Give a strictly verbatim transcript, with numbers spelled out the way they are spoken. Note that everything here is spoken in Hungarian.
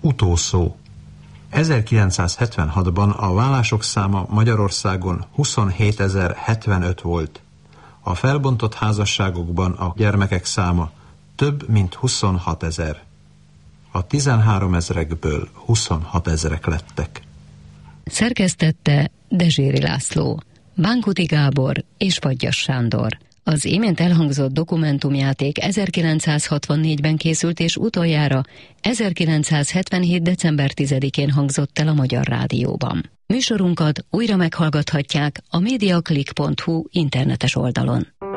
Utószó. ezerkilencszázhetvenhatban a vállások száma Magyarországon huszonhétezer-hetvenöt volt. A felbontott házasságokban a gyermekek száma több mint huszonhatezer. A tizenhárom ezrekből huszonhat ezrek lettek. Szerkesztette Dezséri László, Bánkuti Gábor és Fagyas Sándor. Az imént elhangzott dokumentumjáték ezerkilencszázhatvannégyben készült, és utoljára ezerkilencszázhetvenhét. december tizedikén hangzott el a Magyar Rádióban. Műsorunkat újra meghallgathatják a mediaclick pont hu internetes oldalon.